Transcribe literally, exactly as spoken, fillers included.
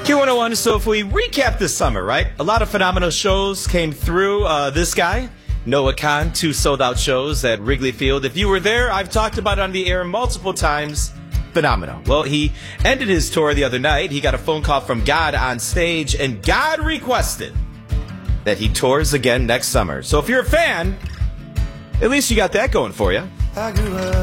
Q one oh one, so if we recap this summer, right? A lot of phenomenal shows came through. Uh, this guy, Noah Kahan, two sold-out shows at Wrigley Field. If you were there, I've talked about it on the air multiple times. Phenomenal. Well, he ended his tour the other night. He got a phone call from God on stage, and God requested that he tours again next summer. So if you're a fan, at least you got that going for you.